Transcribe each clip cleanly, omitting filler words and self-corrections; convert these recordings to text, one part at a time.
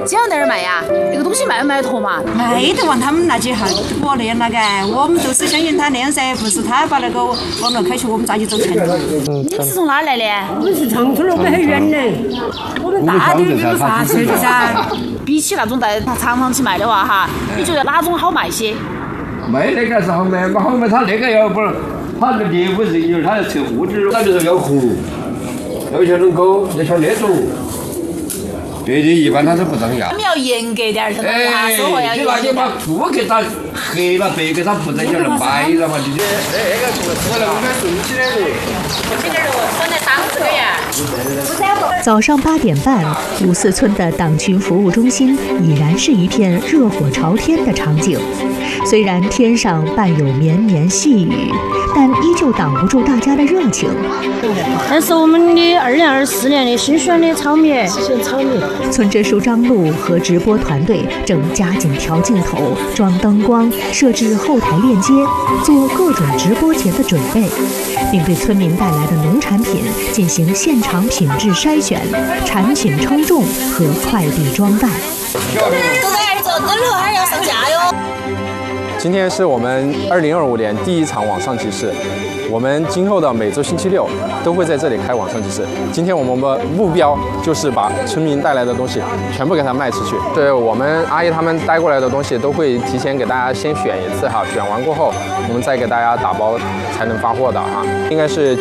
这样在那儿卖呀？这个东西卖不卖得脱嘛？ 卖得完，他们那几号不练了嘎，我们就是相信他练噻，不是他把那个网络开去，我们咋去挣钱？ 你是从哪儿来的？ 我们是长春的，我们很远的，我们大点就有啥车的噻。 比起那种在厂房去卖的话哈，你觉得哪种好卖些？ 卖那个是好卖，不好卖他那个要不，他那业务人员他要测物质，他就是要红，要像能够，要像那种。别的一般他是不张扬。 他们要严格点儿，哈，说话要严格。 你把猪给他黑了，白给他不在叫人买了嘛？你这那个我那个顺起来的。 这点肉穿在当这个呀。 早上8点半，54村的党群服务中心已然是一片热火朝天的场景。虽然天上伴有绵绵细雨，但依旧挡不住大家的热情。 但是我们的2024年的新选的炒米， 村支书张璐和直播团队正加紧调镜头、装灯光、设置后台链接，做各种直播前的准备，并对村民带来的农产品进行现场品质筛选、产品称重和快递装袋。 都在这儿做，等会儿要上架哟。 今天是我们2025年第一场网上集市，我们今后的每周星期六都会在这里开网上集市。今天我们的目标就是把村民带来的东西全部给它卖出去。对我们阿姨他们带过来的东西都会提前给大家先选一次哈，选完过后我们再给大家打包才能发货的哈。应该是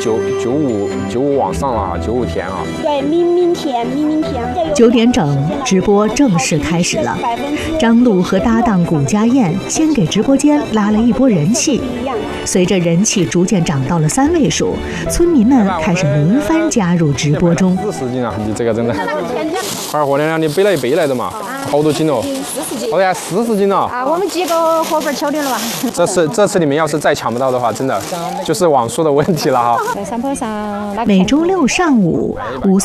95往上了哈，95田啊。 对，明天 9点整，直播正式开始了。张璐和搭档谷家燕先给直播间拉了一波人气，随着人气逐渐涨到了3位数，村民们开始轮番加入直播中。 40斤啊，你这个真的。二货娘娘，你背了一背来的嘛？好多斤哦。好呀，40斤了。 啊，我们几个伙伴敲定了吧？ 这次你们要是再抢不到的话，真的就是网速的问题了哈。 在山坡上。 每周6上午，